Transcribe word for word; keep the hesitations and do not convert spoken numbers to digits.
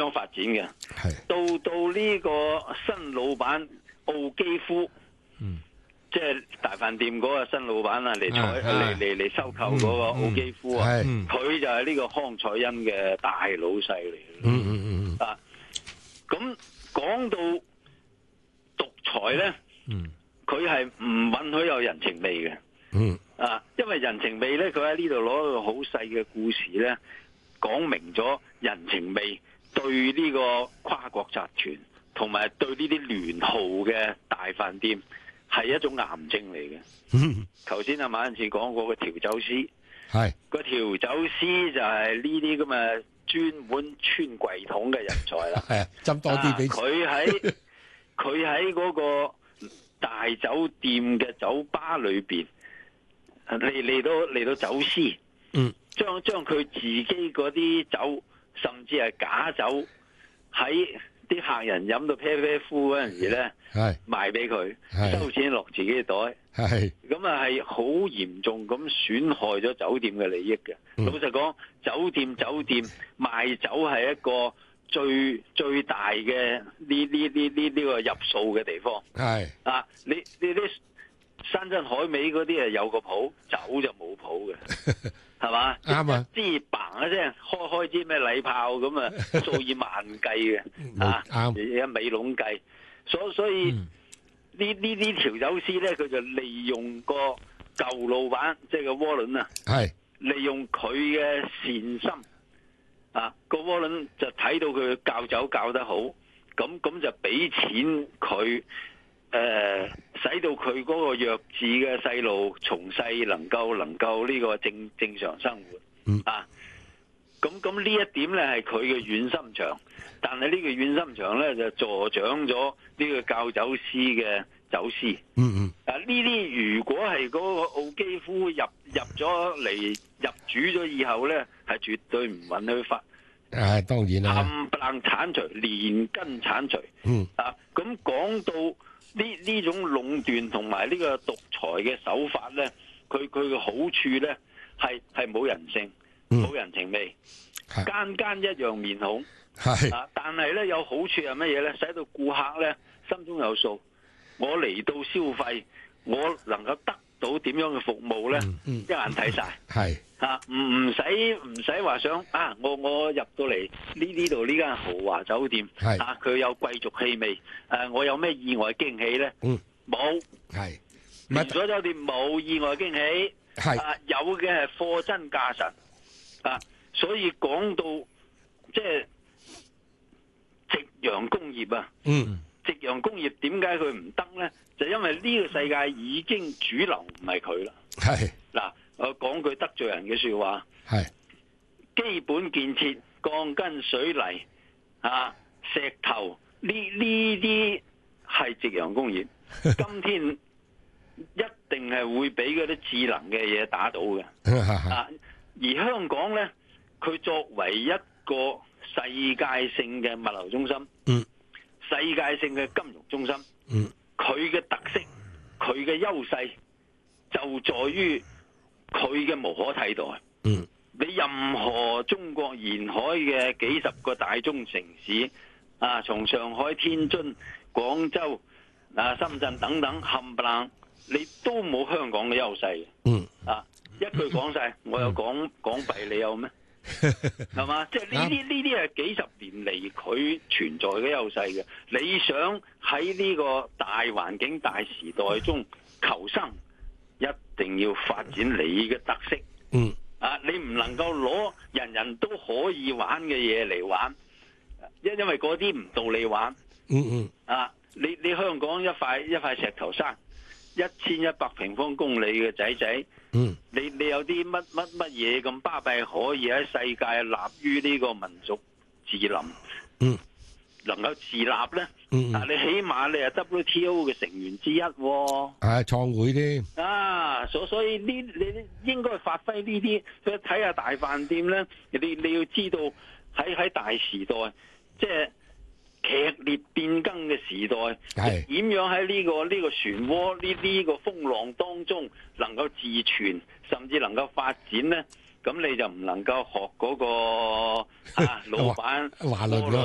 樣發展嘅。 係到到呢個新老闆奧基夫， 嗯， 即係大飯店嗰個新老闆啊，嚟採啊嚟嚟嚟收購嗰個奧基夫啊， 係嗯佢就係呢個康彩恩嘅大老細嚟嘅。 嗯嗯嗯啊，咁講到獨裁咧， 嗯佢係唔允許有人情味嘅。 嗯啊，因為人情味咧，佢喺呢度攞一個好細嘅故事咧，講明咗人情味對呢個跨國集團同埋對呢啲聯號嘅大飯店係一種癌症嚟嘅。 嗯， 頭先阿馬恩賜講過個調酒師， 係個調酒師就係呢啲咁嘅專門穿櫃桶嘅人才啦。 係啊，斟多啲俾啊佢喺佢喺嗰個大酒店嘅酒吧裏邊嚟嚟到嚟到走私， 嗯， 將將佢自己嗰啲酒，甚至係假酒，喺啲客人飲到啤啤呼嗰陣時咧， 係賣俾佢， 係收錢落自己袋。 係咁啊係好嚴重咁損害咗酒店嘅利益嘅。 嗯老實講，酒店酒店賣酒係一個最最大嘅呢呢呢呢呢個入數嘅地方。 係啊，你你啲山珍海味嗰啲係有個譜，酒就冇譜嘅，係嘛？ 啱啊！ 支嘭一聲開開支咩禮炮咁啊，數以萬計嘅啊， 啱而家美籠計，所所以。 嗯呢呢啲調酒師咧，佢就利用個舊老闆，即係個窩輪啊， 係利用佢嘅善心啊，個窩輪就睇到佢教酒教得好，咁咁就俾錢佢，誒、呃，使到佢嗰個弱智嘅細路從細能夠能夠呢個正正常生活， 嗯啊，咁咁呢一點咧係佢嘅軟心腸。但係呢個軟心腸咧就助長咗呢個教酒師嘅走私。 嗯嗯啊，呢啲如果係嗰個奧基夫入入咗嚟入主咗以後咧，係絕對唔允許發。 誒當然啦， 冚唪唥剷除，連根剷除。 嗯啊，咁講到呢呢種壟斷同埋呢個獨裁嘅手法咧，佢佢嘅好處咧係係冇人性、冇、 嗯人情味， 係間間一樣面孔。 係啊！但係咧有好處係乜嘢咧？使到顧客咧心中有數。我嚟到消費，我能夠得到點樣嘅服務咧？ 嗯一眼睇晒係啊！唔唔使唔使話想啊！我我入到嚟呢呢度呢間豪華酒店係啊，佢有貴族氣味。誒、我有咩意外驚喜咧？ 嗯冇。 係連鎖酒店冇意外驚喜。 係啊，有嘅係貨真價實。啊，所以講到即係。夕陽工業啊， 嗯夕陽工業點解佢唔得呢？就因為呢個世界已經主流唔係佢啦。 係嗱，我講句得罪人嘅說話， 係基本建設、鋼筋、水泥啊、石頭呢呢啲係夕陽工業。今天一定係會俾嗰啲智能嘅嘢打倒嘅。啊，而香港呢，佢作為一個世界性嘅物流中心， 嗯， 世界性嘅金融中心， 嗯， 佢嘅特色，佢嘅優勢就在於佢嘅無可替代。 嗯， 你任何中國沿海嘅幾十個大中城市啊，從上海、天津、廣州、啊、深圳等等冚唪唥，你都冇香港嘅優勢。 嗯， 啊，一句講晒，我有港港幣，你有咩？係嘛？即係呢啲呢啲係幾十年嚟佢存在嘅優勢嘅。你想喺呢個大環境、大時代中求生，一定要發展你嘅特色。 嗯， 啊，你唔能夠攞人人都可以玩嘅嘢嚟玩，因因為嗰啲唔到你玩。 嗯嗯， 啊，你你香港一塊一塊石頭山，一千一百平方公里嘅仔仔。 嗯， 你你有啲乜乜乜嘢咁巴閉可以喺世界立於呢個民族自立？ 嗯， 能夠自立咧？ 嗯， 啊，你起碼你係 W T O 嘅成員之一喎。 係創會添。 啊，所所以呢，你應該發揮呢啲，去睇下大飯店咧。你你要知道喺喺大時代，即係劇烈變更嘅時代， 係點樣喺呢個呢個漩渦呢呢個風浪當中能夠自存，甚至能夠發展咧？咁你就唔能夠學嗰個啊老闆華倫咯，